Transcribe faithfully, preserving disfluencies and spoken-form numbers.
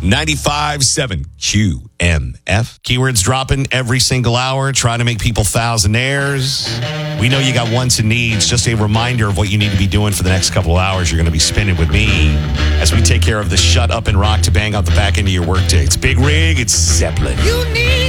ninety-five point seven Q M F. Keywords dropping every single hour, trying to make people thousandaires. We know you got wants and needs. Just a reminder of what you need to be doing for the next couple of hours. You're going to be spinning with me as we take care of the shut up and rock to bang out the back end of your workday. It's Big Rig. It's Zeppelin. You need